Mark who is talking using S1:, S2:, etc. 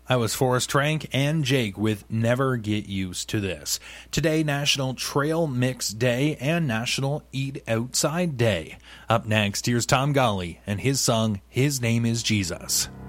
S1: I was Forrest Trank and Jake with Never Get Used to This. Today, National Trail Mix Day and National Eat Outside Day. Up next, here's Tom Golly and his song, His Name is Jesus.